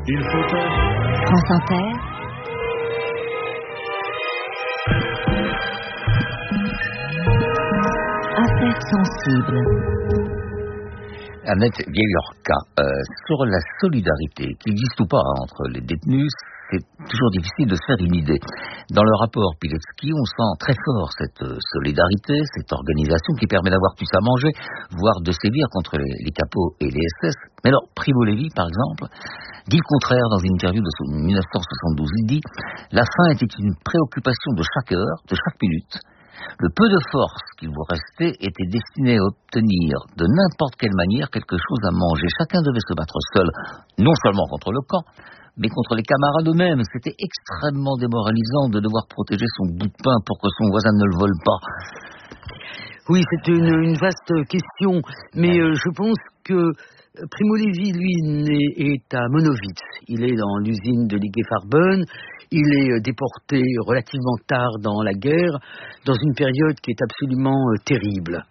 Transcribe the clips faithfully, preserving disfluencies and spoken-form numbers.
Il faut être France Inter. Affaires sensibles. Annette Vieillorca, euh, sur la solidarité qui existe ou pas hein, entre les détenus, c'est toujours difficile de se faire une idée. Dans le rapport Pilecki, on sent très fort cette solidarité, cette organisation qui permet d'avoir plus à manger, voire de sévir contre les, les capots et les S S. Mais alors, Primo Levi, par exemple, dit le contraire dans une interview de dix-neuf cent soixante-douze. Il dit « La faim était une préoccupation de chaque heure, de chaque minute. Le peu de force qu'il vous restait était destiné à obtenir de n'importe quelle manière quelque chose à manger. Chacun devait se battre seul, non seulement contre le camp, mais contre les camarades eux-mêmes. C'était extrêmement démoralisant de devoir protéger son bout de pain pour que son voisin ne le vole pas. » Oui, c'est une, une vaste question, mais euh, je pense que Primo Levi, lui, est à Monowitz. Il est dans l'usine de Ligefarben. Il est déporté relativement tard dans la guerre, dans une période qui est absolument terrible.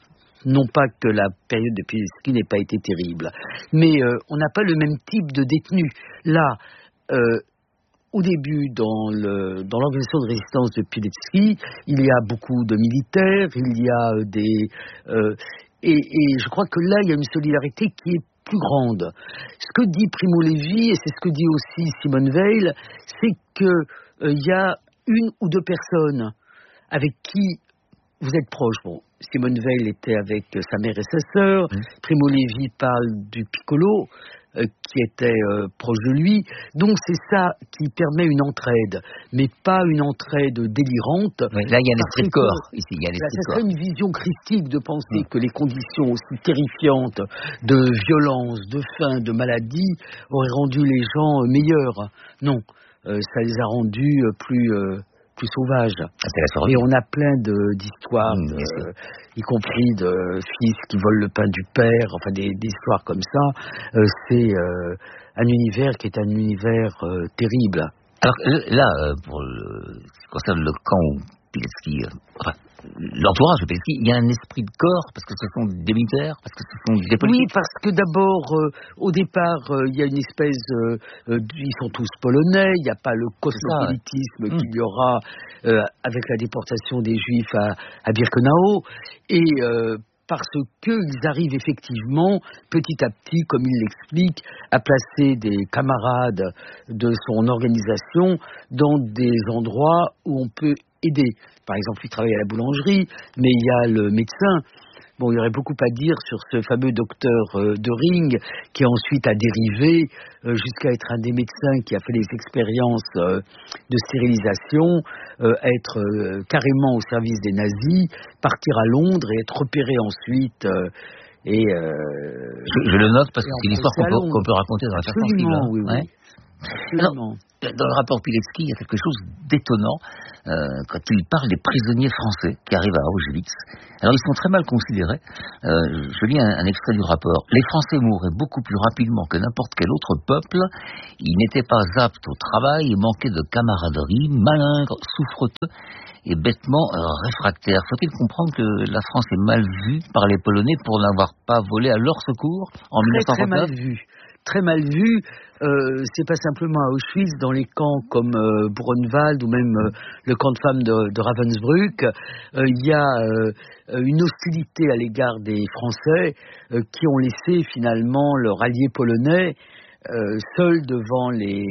Non pas que la période de Pilecki n'ait pas été terrible, mais euh, on n'a pas le même type de détenu. Là, euh, au début, dans, le, dans l'organisation de résistance de Pilecki, il y a beaucoup de militaires, il y a des... Euh, et, et je crois que là, il y a une solidarité qui est plus grande. Ce que dit Primo Levi, et c'est ce que dit aussi Simone Veil, c'est qu'il euh, y a une ou deux personnes avec qui vous êtes proche. Bon, Simone Veil était avec sa mère et sa sœur, mmh. Primo Levi parle du piccolo, euh, qui était euh, proche de lui. Donc c'est ça qui permet une entraide, mais pas une entraide délirante. Oui, là, il y a un esprit de corps. Ici, il y a un esprit là, de ça corps. serait une vision christique de penser mmh. que les conditions aussi terrifiantes de violence, de faim, de maladie auraient rendu les gens meilleurs. Non, euh, ça les a rendus plus... Euh, plus sauvages. Ah, et on a plein de, d'histoires, mmh, de, y compris de fils qui volent le pain du père, enfin des, des histoires comme ça. Euh, c'est euh, un univers qui est un univers euh, terrible. Alors là, pour le, ce qui concerne le camp Pilecki, enfin, l'entourage de Pilecki, il y a un esprit de corps, parce que ce sont des militaires, parce que ce sont des politiques. Oui, parce que d'abord, euh, au départ, euh, il y a une espèce... Euh, euh, ils sont tous polonais, il n'y a pas le cosmopolitisme ouais. qu'il y aura euh, avec la déportation des Juifs à, à Birkenau. Et... Euh, parce qu'ils arrivent effectivement, petit à petit, comme il l'explique, à placer des camarades de son organisation dans des endroits où on peut aider. Par exemple, il travaille à la boulangerie, mais il y a le médecin. Bon, il y aurait beaucoup à dire sur ce fameux docteur euh, de Ring, qui ensuite a dérivé euh, jusqu'à être un des médecins qui a fait des expériences euh, de stérilisation, euh, être euh, carrément au service des nazis, partir à Londres et être opéré ensuite. Euh, et, euh, je, je le note parce que c'est une histoire qu'on peut, qu'on peut raconter dans la façon Absolument, hein. oui, oui. Ouais. Alors, dans le rapport Pilecki, il y a quelque chose d'étonnant euh, quand il parle des prisonniers français qui arrivent à Auschwitz. Alors, ils sont très mal considérés. Euh, je lis un, un extrait du rapport. Les Français mouraient beaucoup plus rapidement que n'importe quel autre peuple. Ils n'étaient pas aptes au travail et manquaient de camaraderie, malingres, souffreteux et bêtement euh, réfractaires. Faut-il comprendre que la France est mal vue par les Polonais pour n'avoir pas volé à leur secours en très, mille neuf cent trente-neuf? Très mal vue. Très mal vu, euh, c'est pas simplement à Auschwitz, dans les camps comme euh, Buchenwald ou même euh, le camp de femmes de, de Ravensbrück, euh, il y a euh, une hostilité à l'égard des Français euh, qui ont laissé finalement leur allié polonais euh, seul devant les,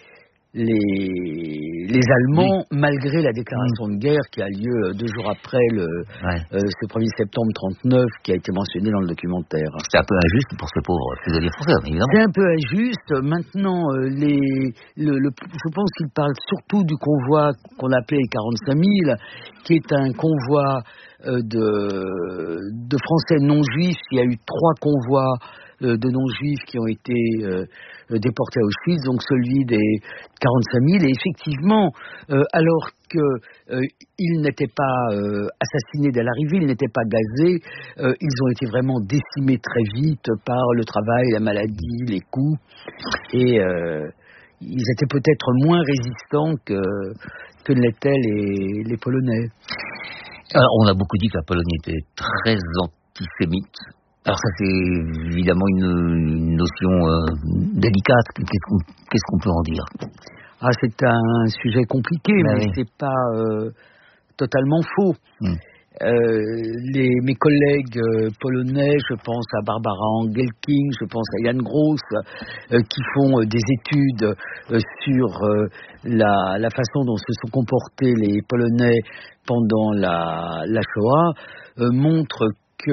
les, les Allemands, oui. malgré la déclaration de guerre qui a lieu deux jours après le, ouais. euh, ce premier septembre trente-neuf qui a été mentionné dans le documentaire. C'est un peu injuste pour ces pauvres prisonniers français, évidemment. C'est un peu injuste. Maintenant, euh, les, le, le, je pense qu'il parle surtout du convoi qu'on appelait les quarante-cinq mille, qui est un convoi euh, de, de Français non-juifs. Il y a eu trois convois euh, de non-juifs qui ont été euh, déportés à Auschwitz, donc celui des quarante-cinq mille. Et effectivement, euh, alors qu'ils euh, n'étaient pas euh, assassinés dès l'arrivée, ils n'étaient pas gazés, euh, ils ont été vraiment décimés très vite par le travail, la maladie, les coups. Et euh, ils étaient peut-être moins résistants que, que l'étaient les, les Polonais. Alors, on a beaucoup dit que la Pologne était très antisémite. Alors ça c'est évidemment une, une notion euh, délicate. Qu'est-ce qu'on, qu'est-ce qu'on peut en dire? Ah, c'est un sujet compliqué, ben mais oui. c'est pas euh, totalement faux. Mm. Euh, les, mes collègues euh, polonais, je pense à Barbara Engelking, je pense à Jan Gross, euh, qui font euh, des études euh, sur euh, la, la façon dont se sont comportés les Polonais pendant la, la Shoah, euh, montrent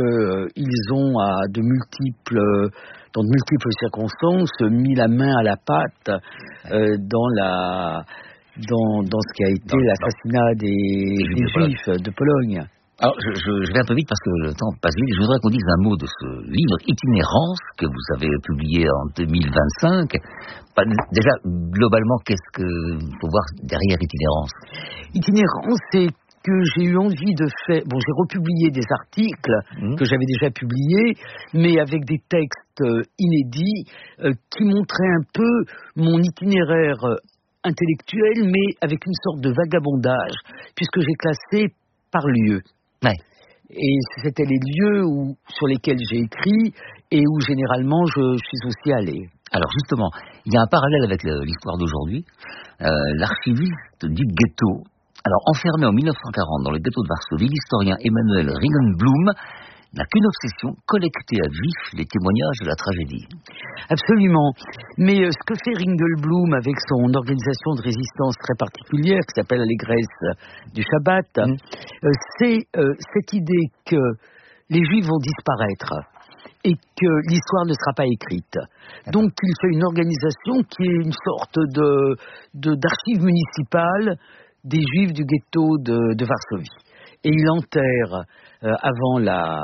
qu'ils euh, ont à de multiples, dans de multiples circonstances mis la main à la pâte euh, dans la, dans, dans ce qui a été non, l'assassinat non. des, des, des Juifs de Pologne. Alors, je, je, je vais un peu vite parce que le temps passe vite. Je voudrais qu'on dise un mot de ce livre Itinérance que vous avez publié en deux mille vingt-cinq. Déjà, globalement, qu'est-ce qu'il faut voir derrière Itinérance? Itinérance, c'est que j'ai eu envie de faire... Bon, j'ai republié des articles mmh. que j'avais déjà publiés, mais avec des textes euh, inédits euh, qui montraient un peu mon itinéraire euh, intellectuel, mais avec une sorte de vagabondage, puisque j'ai classé par lieu. Ouais. Et c'était les lieux où, sur lesquels j'ai écrit et où généralement je, je suis aussi allé. Alors justement, il y a un parallèle avec le, l'histoire d'aujourd'hui. Euh, l'archiviste du ghetto, alors enfermé en mille neuf cent quarante dans le ghetto de Varsovie, l'historien Emanuel Ringelblum n'a qu'une obsession, collecter à vif les témoignages de la tragédie. Absolument. Mais euh, ce que fait Ringelblum avec son organisation de résistance très particulière, qui s'appelle Allégresse du Shabbat, mmh. euh, c'est euh, cette idée que les Juifs vont disparaître et que l'histoire ne sera pas écrite. Donc il fait une organisation qui est une sorte de, de, d'archive municipale des Juifs du ghetto de, de Varsovie. Et il enterre, euh, avant la,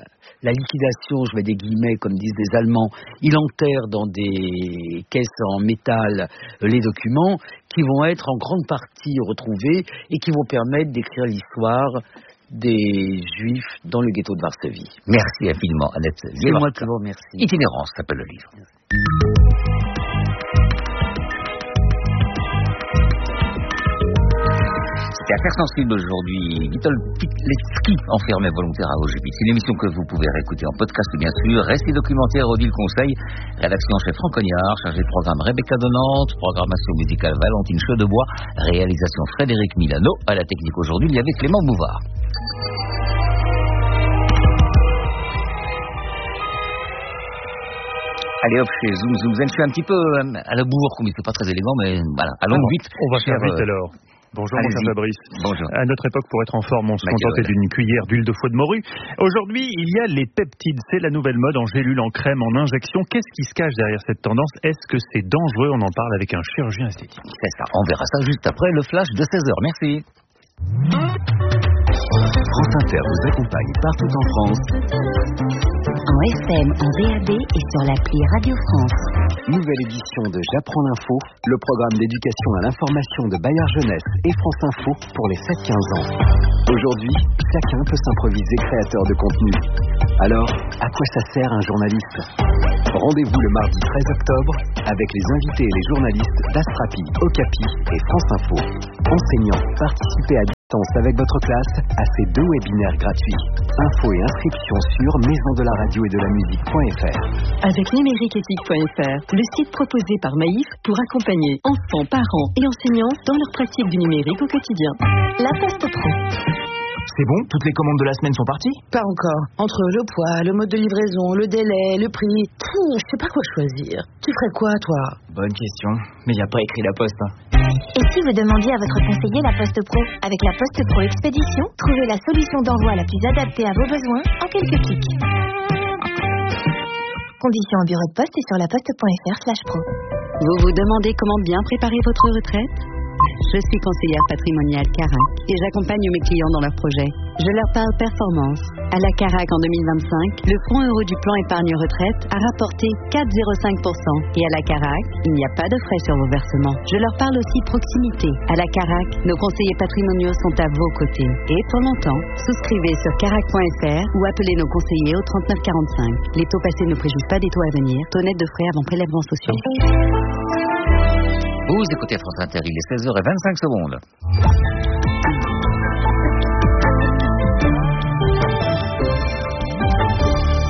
la liquidation, je mets des guillemets comme disent les Allemands, il enterre dans des caisses en métal euh, les documents qui vont être en grande partie retrouvés et qui vont permettre d'écrire l'histoire des Juifs dans le ghetto de Varsovie. Merci infiniment, Annette. C'est moi qui vous remercie. Itinérance s'appelle le livre. C'est Affaires sensibles aujourd'hui. Little Pitletsky, enfermé volontaire à Auschwitz. C'est une émission que vous pouvez réécouter en podcast, bien sûr. Récit documentaire, Odile Conseil. Rédaction chef Franck Cognard. Chargé de programme Rebecca Donnante. Programmation musicale Valentine Chedebois. Réalisation Frédéric Milano. À la technique aujourd'hui, il y avait Clément Bouvard. Allez hop, chez Zoom Zoom Zen. Je suis un petit peu à la bourre, mais c'est pas très élégant, mais voilà. Allons alors, vite. On va faire vite alors. Bonjour mon cher Fabrice. Bonjour. À notre époque, pour être en forme, on se contentait d'une cuillère d'huile de foie de morue. Aujourd'hui, il y a les peptides. C'est la nouvelle mode en gélule, en crème, en injection. Qu'est-ce qui se cache derrière cette tendance? Est-ce que c'est dangereux? On en parle avec un chirurgien esthétique. C'est ça. On verra ça juste après le flash de seize heures. Merci. France Inter vous accompagne partout en France. En F M, en V A B et sur l'appli Radio France. Nouvelle édition de J'apprends l'info, le programme d'éducation à l'information de Bayard Jeunesse et France Info pour les sept quinze ans. Aujourd'hui, chacun peut s'improviser créateur de contenu. Alors, à quoi ça sert un journaliste? Rendez-vous le mardi treize octobre avec les invités et les journalistes d'Astrapi, Okapi et France Info. Enseignants, participez à distance avec votre classe à ces deux webinaires gratuits. Infos et inscriptions sur maison de la radio et de la musique point f r. Avec numériqueéthique point f r, le site proposé par Maïf pour accompagner enfants, parents et enseignants dans leur pratique du numérique au quotidien. La Poste Pro. C'est bon? Toutes les commandes de la semaine sont parties? Pas encore. Entre le poids, le mode de livraison, le délai, le prix... Pfff, je sais pas quoi choisir. Tu ferais quoi, toi? Bonne question. Mais y a pas écrit la Poste. Hein. Et si vous demandiez à votre conseiller la Poste Pro? Avec la Poste Pro Expédition, trouvez la solution d'envoi la plus adaptée à vos besoins en quelques clics. Conditions au bureau de poste et sur laposte point f r slash pro. Vous vous demandez comment bien préparer votre retraite? Je suis conseillère patrimoniale Carac et j'accompagne mes clients dans leurs projets. Je leur parle performance. À la Carac en deux mille vingt-cinq, le fonds euro du plan épargne retraite a rapporté quatre virgule zéro cinq pour cent. Et à la Carac, il n'y a pas de frais sur vos versements. Je leur parle aussi proximité. À la Carac, nos conseillers patrimoniaux sont à vos côtés. Et pour longtemps, souscrivez sur carac point f r ou appelez nos conseillers au trente-neuf quarante-cinq. Les taux passés ne préjugent pas des taux à venir. Taux net de frais avant prélèvements sociaux. Vous écoutez France Inter, il est seize heures vingt-cinq secondes.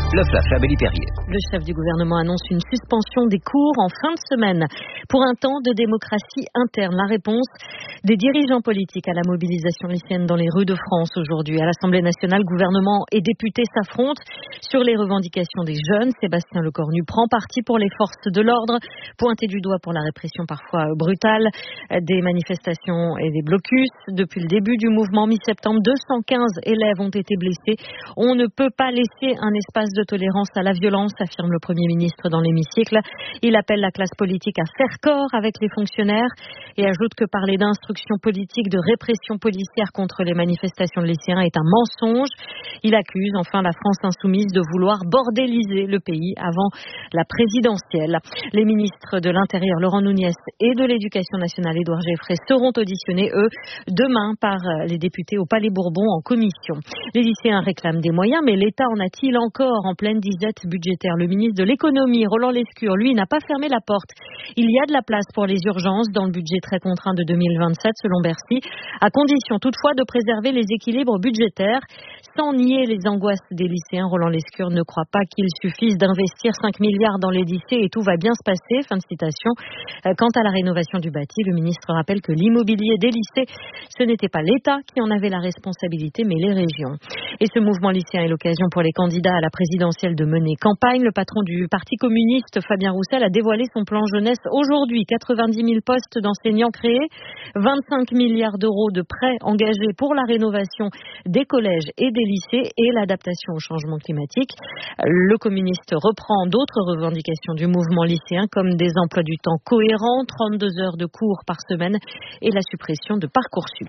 Le Flash, Amélie Perrier. Le chef du gouvernement annonce une suspension des cours en fin de semaine pour un temps de démocratie interne. La réponse des dirigeants politiques à la mobilisation lycéenne dans les rues de France aujourd'hui. À l'Assemblée nationale, gouvernement et députés s'affrontent sur les revendications des jeunes. Sébastien Lecornu prend parti pour les forces de l'ordre, pointé du doigt pour la répression parfois brutale des manifestations et des blocus. Depuis le début du mouvement mi-septembre, deux cent quinze élèves ont été blessés. On ne peut pas laisser un espace de tolérance à la violence, affirme le Premier ministre dans l'hémicycle. Il appelle la classe politique à faire corps avec les fonctionnaires et ajoute que parler d'instruction politique, de répression policière contre les manifestations de lycéens est un mensonge. Il accuse enfin la France insoumise de vouloir bordéliser le pays avant la présidentielle. Les ministres de l'Intérieur, Laurent Nunez, et de l'Éducation nationale, Édouard Geoffrey, seront auditionnés, eux, demain par les députés au Palais Bourbon en commission. Les lycéens réclament des moyens, mais l'État en a-t-il encore en pleine disette budgétaire? Le ministre de l'Économie, Roland Lescure, lui, n'a pas fermé la porte. Il y a de la place pour les urgences dans le budget très contraint de deux mille vingt-sept, selon Bercy, à condition toutefois de préserver les équilibres budgétaires. Sans nier les angoisses des lycéens, Roland Lescure ne croit pas qu'il suffise d'investir cinq milliards dans les lycées et tout va bien se passer. Fin de citation. Quant à la rénovation du bâti, le ministre rappelle que l'immobilier des lycées, ce n'était pas l'État qui en avait la responsabilité, mais les régions. Et ce mouvement lycéen est l'occasion pour les candidats à la présidentielle de mener campagne. Le patron du Parti communiste, Fabien Roussel, a dévoilé son plan jeunesse aujourd'hui. quatre-vingt-dix mille postes d'enseignants créés, vingt-cinq milliards d'euros de prêts engagés pour la rénovation des collèges et des lycées et l'adaptation au changement climatique. Le communiste reprend d'autres revendications du mouvement lycéen comme des emplois du temps cohérents, trente-deux heures de cours par semaine et la suppression de Parcoursup.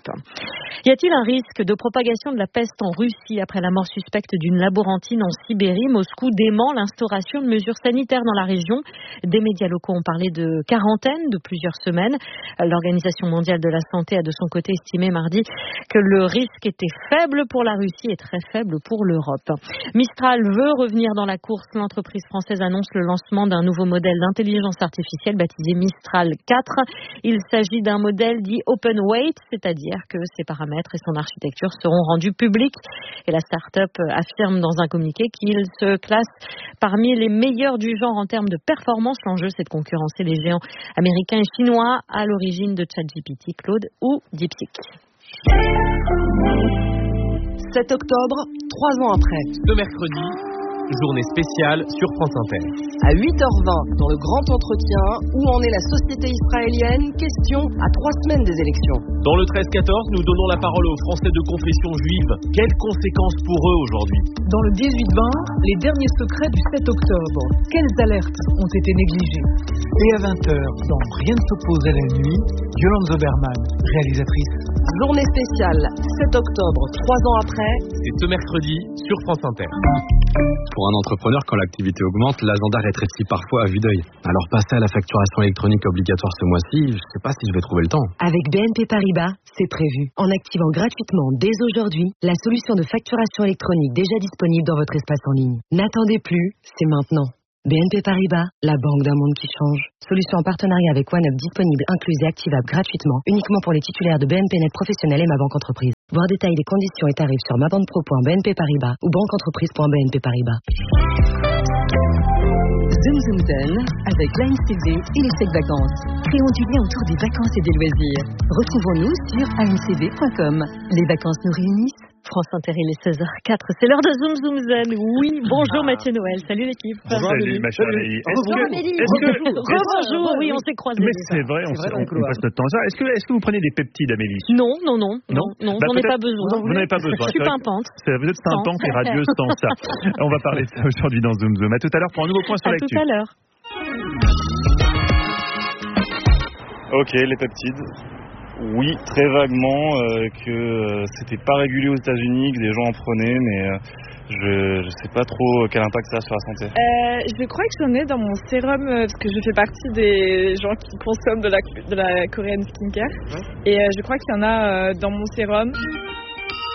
Y a-t-il un risque de propagation de la peste en Russie après la mort suspecte d'une laborantine en Sibérie? Moscou dément l'instauration de mesures sanitaires dans la région. Des médias locaux ont parlé de quarantaine de plusieurs semaines. L'Organisation mondiale de la santé a de son côté estimé mardi que le risque était faible pour la Russie et très faible pour l'Europe. Mistral veut revenir dans la course. L'entreprise française annonce le lancement d'un nouveau modèle d'intelligence artificielle baptisé Mistral quatre. Il s'agit d'un modèle dit open weight, c'est-à-dire que ses paramètres et son architecture seront rendus publics. Et la start-up affirme dans un communiqué qu'il se classe parmi les meilleurs du genre en termes de performance. L'enjeu, c'est de concurrencer les géants américains et chinois à l'origine de ChatGPT, Claude ou DeepSeek. sept octobre, trois ans après. Ce mercredi, journée spéciale sur France Inter. À huit heures vingt, dans le grand entretien, où en est la société israélienne? Question à trois semaines des élections. Dans le treize quatorze, nous donnons la parole aux Français de confession juive. Quelles conséquences pour eux aujourd'hui? Dans le dix-huit vingt, les derniers secrets du sept octobre. Quelles alertes ont été négligées? Et à vingt heures, dans Rien ne s'oppose à la nuit, Yolande Zoberman, réalisatrice. Journée spéciale, sept octobre, trois ans après. C'est ce mercredi sur France Inter. Pour un entrepreneur, quand l'activité augmente, l'agenda rétrécit parfois à vue d'œil. Alors passer à la facturation électronique obligatoire ce mois-ci, je ne sais pas si je vais trouver le temps. Avec B N P Paribas, c'est prévu. En activant gratuitement dès aujourd'hui la solution de facturation électronique déjà disponible dans votre espace en ligne. N'attendez plus, c'est maintenant. B N P Paribas, la banque d'un monde qui change. Solution en partenariat avec OneUp disponible, incluse et activable gratuitement, uniquement pour les titulaires de B N P Net Professionnel et Ma Banque Entreprise. Voir détails des conditions et tarifs sur mabanpro point b n p paribas ou banqueentreprise point b n p paribas. Zoom Zoom Zone avec l'A N C V et les chèques vacances. Créons du lien autour des vacances et des loisirs. Retrouvons-nous sur a n c v point com. Les vacances nous réunissent. France Inter, il est seize heures quatre. C'est l'heure de Zoom Zoom Zen. Oui, bonjour Mathieu Noël. Salut l'équipe. Bonjour Salut ma chère Amélie. Bonjour Amélie. Bonjour. Oui, on s'est croisés. Mais c'est vrai, on, vrai, on, on passe notre temps à ça. Est-ce que, est-ce que vous prenez des peptides, Amélie? Non, non, non. Non, non, bah, j'en ai pas besoin. Vous n'en avez pas besoin. Je suis pimpante. Vous êtes pimpante et radieuse sans ça. On va parler de ça aujourd'hui dans Zoom Zoom. À tout à l'heure pour un nouveau point sur l'actu. À tout à l'heure. Ok, les peptides. Oui, très vaguement, euh, que euh, c'était pas régulé aux États-Unis, que des gens en prenaient, mais euh, je, je sais pas trop quel impact ça a sur la santé. Euh, je crois que j'en ai dans mon sérum, euh, parce que je fais partie des gens qui consomment de la, de la Korean Skincare, ouais. Et euh, je crois qu'il y en a euh, dans mon sérum.